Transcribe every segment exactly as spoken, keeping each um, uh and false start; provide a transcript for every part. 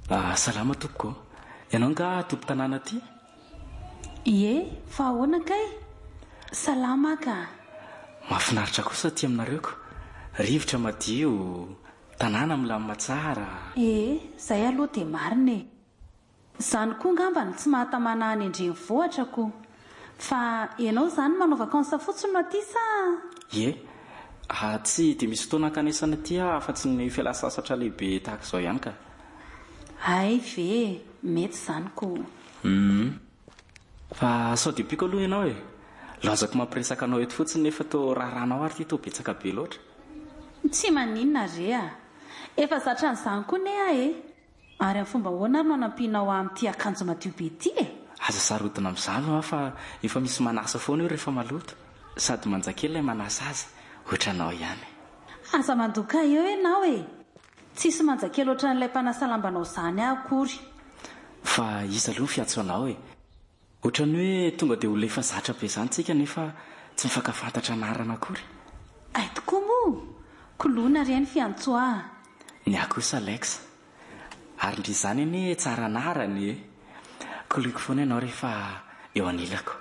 Ah, salama tompoko. Ianao nga tompo tanàna aty? Ie, fa ahoana kay? Salama ka. Mahafinaritra kosa aty aminareoko. Rivotra madio, tanàna milamina tsara. E, zay aloha dia marina e. Zany koa ngambany tsy mahatamana any andrenivohitra ko. Fa ianao zany manao vakansa fotsiny aty sa? Ie, ah, tsy dia misy fotoana ankanesana aty afa-tsy ny fialan-tsasatra lehibe tahaka izao ihany ka. Ay ve, mety zany ko. Mm. Fa sao dia piko aloha ianao e. Lazako mampiresaka anao eto fotsiny nefa to raharanao ary ty to betsaka be loatra. Tsy maninona rea. Efa zatra n'izany koa ne ahy e. Ary amin'ny fomba ahoana no anampianao amin'ity akanjo madio be ity e? Aza sarodina amin'izany aho fa efa misy manasa foana eo rehefa maloto. Sady manjakely ilay manasa azy, ohatranao ihany. Aza mandoka eo ianao e. Tsisy manjakely ohatran'ilay mpanasa lambanao izany akory. Fa iza aloha ny fiantso anao e. Ohatran'ny hoe tonga dia olona efa zatra be izany tsika nefa tsy mifankafantatra anarana akory. Ay tokoa moa. Kolona ry ny fiantso ahy. Ny ahy kosa Alex. Ary ndry izany anie tsara anarany e. Koliko foana ianao rehefa eo anilako.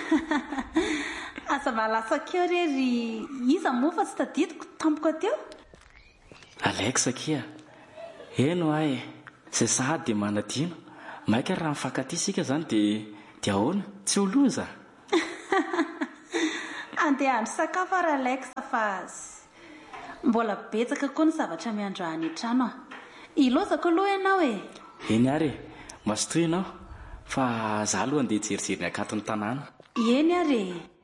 Asa malasa keo rery. Iza moa fa tsy tadidiko tampoko teo? Alex kia. Eno ahy. Zay sahady dia manadino. Maika raha mifankaty isika izany dia dia ahoana? Tsy ho loza. Andeha andro sakafo ary Alex fa mbola betsaka koa ny zavatra miandro any an-trano ah. Ilozako aloha ianao e. Eny ary, mazotoy ianao fa za aloha andeha jerijery ny akaton'ny tanàna. Eny ary.